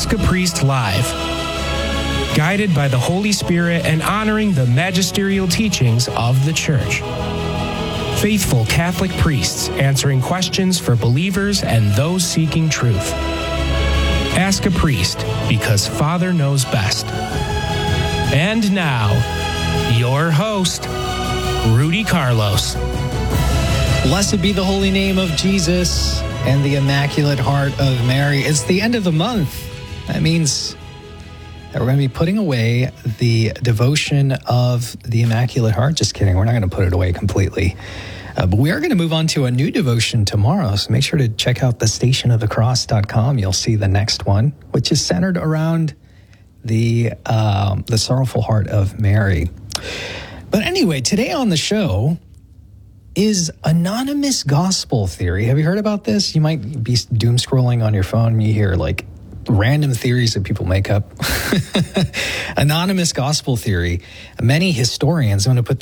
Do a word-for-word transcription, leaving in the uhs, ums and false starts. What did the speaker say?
Ask a Priest Live. Guided by the Holy Spirit and honoring the magisterial teachings of the Church. Faithful Catholic priests answering questions for believers and those seeking truth. Ask a Priest, because Father knows best. And now, your host, Rudy Carlos. Blessed be the holy name of Jesus and the Immaculate Heart of Mary. It's the end of the month. That means that we're going to be putting away the devotion of the Immaculate Heart. Just kidding. We're not going to put it away completely. Uh, but we are going to move on to a new devotion tomorrow. So make sure to check out the station of the cross dot com. You'll see the next one, which is centered around the um, the sorrowful heart of Mary. But anyway, today on the show is anonymous gospel theory. Have you heard about this? You might be doom scrolling on your phone and you hear like random theories that people make up. Anonymous gospel theory. Many historians, I'm going to put